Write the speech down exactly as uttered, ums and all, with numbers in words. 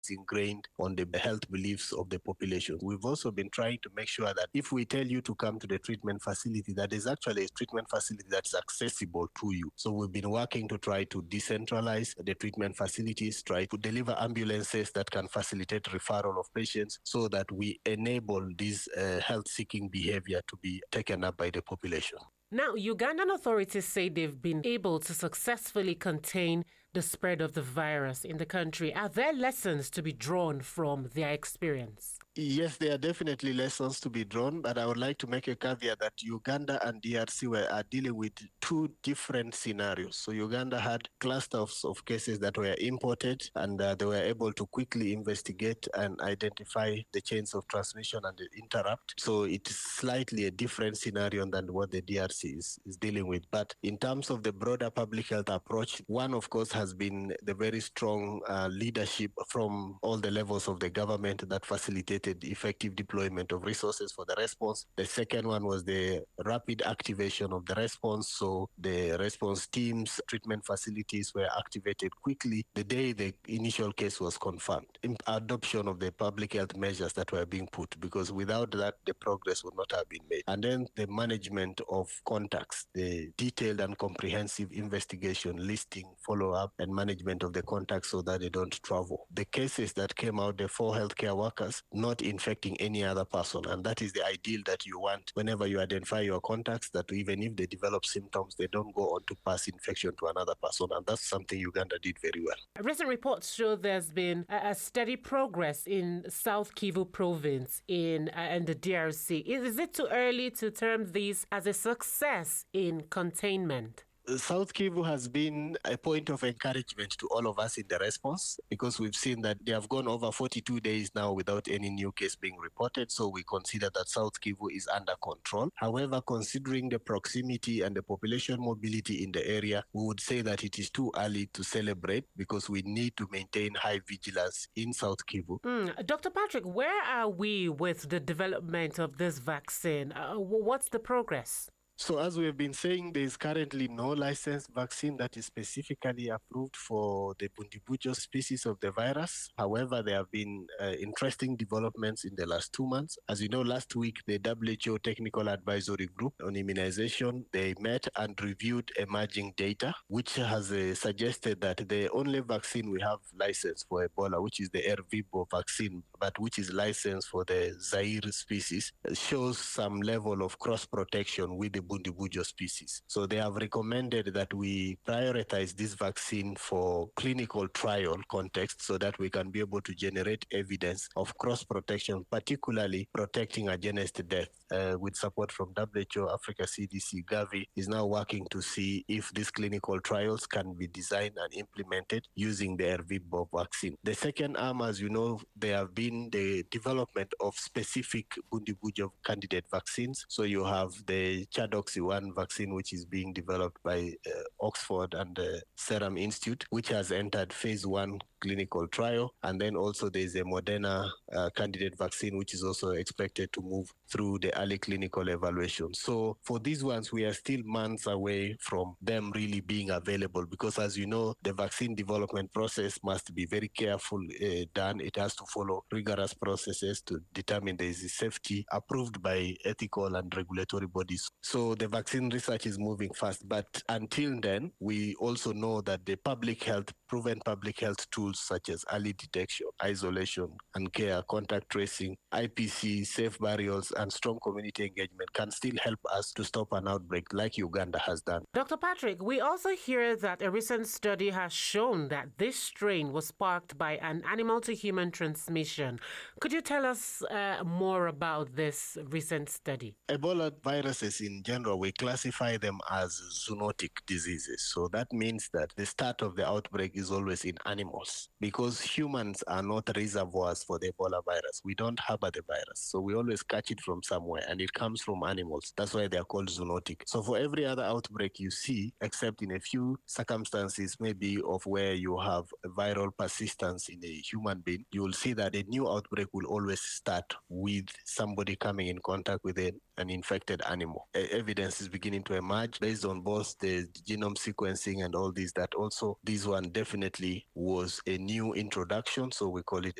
is ingrained on the health beliefs of the population. We've also been trying to make sure that if we tell you to come to the treatment facility, that is actually a treatment facility that's accessible to you. So we've been working to try to decentralize the treatment facilities, try to deliver ambulances that can facilitate referral of patients so that we enable this uh, health-seeking behavior to be taken up by the population. Now, Ugandan authorities say they've been able to successfully contain the spread of the virus in the country. Are there lessons to be drawn from their experience? Yes, there are definitely lessons to be drawn, but I would like to make a caveat that Uganda and D R C were are dealing with two different scenarios. So Uganda had clusters of cases that were imported, and uh, they were able to quickly investigate and identify the chains of transmission and interrupt. So it is slightly a different scenario than what the D R C is, is dealing with. But in terms of the broader public health approach, one, of course, has been the very strong uh, leadership from all the levels of the government that facilitated effective deployment of resources for the response. The second one was the rapid activation of the response. So the response teams, treatment facilities were activated quickly the day the initial case was confirmed. In adoption of the public health measures that were being put, because without that, the progress would not have been made. And then the management of contacts, the detailed and comprehensive investigation, listing, follow-up, and management of the contacts so that they don't travel. The cases that came out, the four healthcare workers not infecting any other person, and that is the ideal that you want whenever you identify your contacts, that even if they develop symptoms, they don't go on to pass infection to another person, and that's something Uganda did very well. Recent reports show there's been a, a steady progress in South Kivu province in uh, and the D R C. Is it too early to term these as a success in containment? South Kivu has been a point of encouragement to all of us in the response, because we've seen that they have gone over forty-two days now without any new case being reported. So we consider that South Kivu is under control. However, considering the proximity and the population mobility in the area, we would say that it is too early to celebrate, because we need to maintain high vigilance in South Kivu. Mm. Doctor Patrick, where are we with the development of this vaccine? Uh, what's the progress? So as we have been saying, there is currently no licensed vaccine that is specifically approved for the Bundibugyo species of the virus. However, there have been uh, interesting developments in the last two months. As you know, last week, the W H O Technical Advisory Group on Immunization, they met and reviewed emerging data, which has uh, suggested that the only vaccine we have licensed for Ebola, which is the Ervebo vaccine, but which is licensed for the Zaire species, shows some level of cross-protection with the Bundibugyo species. So they have recommended that we prioritize this vaccine for clinical trial context so that we can be able to generate evidence of cross-protection, particularly protecting against death. Uh, with support from W H O, Africa C D C, Gavi is now working to see if these clinical trials can be designed and implemented using the Ervebo vaccine. The second arm, as you know, there have been the development of specific Bundibugyo candidate vaccines. So you have the Chadoxi one vaccine, which is being developed by uh, Oxford and the Serum Institute, which has entered phase one clinical trial. And then also there's a Moderna uh, candidate vaccine, which is also expected to move through the early clinical evaluation. So for these ones, we are still months away from them really being available, because as you know, the vaccine development process must be very careful uh, done. It has to follow rigorous processes to determine there is safety approved by ethical and regulatory bodies. So the vaccine research is moving fast. But until then, we also know that the public health, proven public health tools such as early detection, isolation and care, contact tracing, I P C, safe burials, and strong community engagement can still help us to stop an outbreak like Uganda has done. Doctor Patrick, we also hear that a recent study has shown that this strain was sparked by an animal-to-human transmission. Could you tell us uh, more about this recent study? Ebola viruses in general, we classify them as zoonotic diseases. So that means that the start of the outbreak is always in animals, because humans are not reservoirs for the Ebola virus. We don't harbor the virus. So we always catch it from somewhere, and it comes from animals. That's why they're called zoonotic. So for every other outbreak you see, except in a few circumstances, maybe of where you have a viral persistence in a human being, you will see that a new outbreak will always start with somebody coming in contact with a, an infected animal. E- evidence is beginning to emerge based on both the genome sequencing and all these, that also this one definitely was a new introduction. So we call it